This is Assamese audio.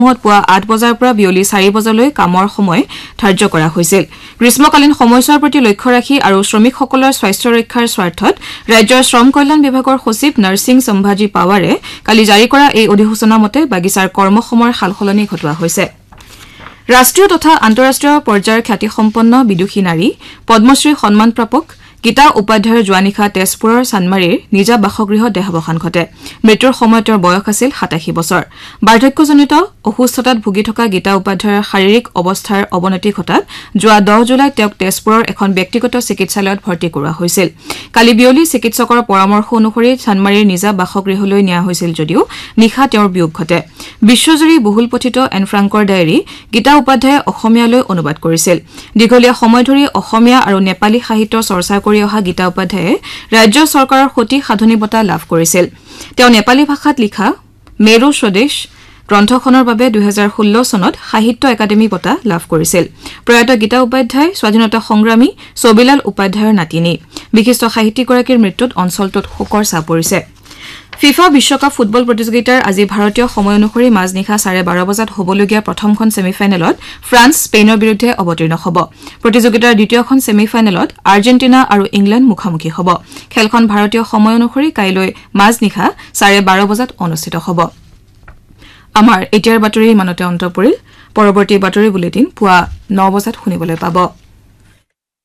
পুৱা ৮ বজাৰ পৰা বিয়লি ৪ বজালৈ কামৰ সময় ধাৰ্য কৰা হৈছিল গ্ৰীষ্মকালীন সময়ছোৱাৰ প্ৰতি লক্ষ্য ৰাখি আৰু শ্ৰমিকসকলৰ স্বাস্থ্য ৰক্ষাৰ স্বাৰ্থত ৰাজ্যৰ শ্ৰম কল্যাণ বিভাগৰ সচিব নৰসিং সম্ভাজী পাৱাৰে কালি জাৰি কৰা এই অধিসূচনা মতে বাগিচাৰ কৰ্মসময়ৰ সালসলনি ঘটোৱা হৈছে ৰাষ্ট্ৰীয় তথা আন্তঃৰাষ্ট্ৰীয় পৰ্যায়ৰ খ্যাতিসম্পন্ন বিদুষী নাৰী পদ্মশ্ৰী সন্মানপ্ৰাপক গীতা উপাধ্যায়ৰ যোৱা নিশা তেজপুৰৰ চানমাৰীৰ নিজা বাসগৃহত দেহাৱসান ঘটে মৃত্যুৰ সময়ত তেওঁৰ বয়স আছিল ৮৭ বছৰ বাৰ্ধক্যজনিত অসুস্থতাত ভুগি থকা গীতা উপাধ্যায়ৰ শাৰীৰিক অৱস্থাৰ অৱনতি ঘটাত যোৱা 10 জুলাইত তেওঁক তেজপুৰৰ এখন ব্যক্তিগত চিকিৎসালয়ত ভৰ্তি কৰোৱা হৈছিল কালি বিয়লি চিকিৎসকৰ পৰামৰ্শ অনুসৰি চানমাৰীৰ নিজা বাসগৃহলৈ নিয়া হৈছিল যদিও নিশা তেওঁৰ বিয়োগ ঘটে বিশ্বজুৰি বহুল পঠিত এন ফ্ৰাংকৰ ডায়েৰী গীতা উপাধ্যায়ে অসমীয়ালৈ অনুবাদ কৰিছিল দীঘলীয়া সময় ধৰি অসমীয়া আৰু নেপালী সাহিত্য চৰ্চা কৰি অহা গীতা উপাধ্যায়ে ৰাজ্য চৰকাৰৰ সতি সাধনী বঁটা লাভ কৰিছিল তেওঁ নেপালী ভাষাত লিখা মেৰু স্বদেশ গ্ৰন্থখনৰ বাবে 2016 চনত সাহিত্য একাডেমী বঁটা লাভ কৰিছিল প্ৰয়াত গীতা উপাধ্যায় স্বাধীনতা সংগ্ৰামী ছবিলাল উপাধ্যায়ৰ নাতিনী বিশিষ্ট সাহিত্যিকগৰাকীৰ মৃত্যুত অঞ্চলটোত শোকৰ ছাপ পৰিছে ফিফা বিশ্বকাপ ফুটবল প্ৰতিযোগিতাৰ আজি ভাৰতীয় সময় অনুসৰি মাজনিশা 12:30 বজাত হ'বলগীয়া প্ৰথমখন ছেমিফাইনেলত ফ্ৰান্স স্পেইনৰ বিৰুদ্ধে অৱতীৰ্ণ হ'ব প্ৰতিযোগিতাৰ দ্বিতীয়খন ছেমিফাইনেলত আৰ্জেণ্টিনা আৰু ইংলেণ্ড মুখামুখি হ'ব খেলখন ভাৰতীয় সময় অনুসৰি কাইলৈ মাজনিশা 12:30 বজাত অনুষ্ঠিত হ'ব আমাৰ এতিয়াৰ বাতৰি ইমানতে অন্ত পৰিল পৰৱৰ্তী বাতৰি বুলেটিন পুৱা 9 বজাত শুনিবলৈ পাব